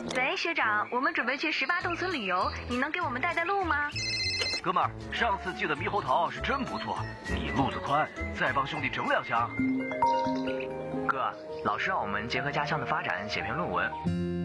喂，学长，我们准备去18洞村旅游，你能给我们带路吗？ 哥们儿，上次寄的猕猴桃是真不错，你路子宽，再帮兄弟整2箱。 哥，老师让我们结合家乡的发展写篇论文。